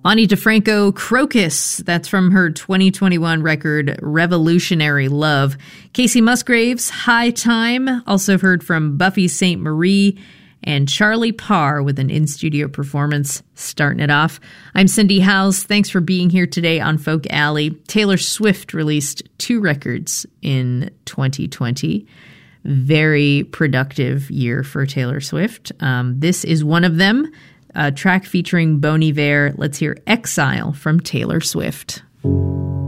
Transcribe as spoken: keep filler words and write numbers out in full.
Ani DiFranco, Crocus. That's from her twenty twenty-one record, Revolutionary Love. Casey Musgraves, High Time. Also heard from Buffy Sainte Marie and Charlie Parr with an in-studio performance starting it off. I'm Cindy Howes. Thanks for being here today on Folk Alley. Taylor Swift released two records in twenty twenty. Very productive year for Taylor Swift. Um, this is one of them, a track featuring Bon Iver. Let's hear Exile from Taylor Swift.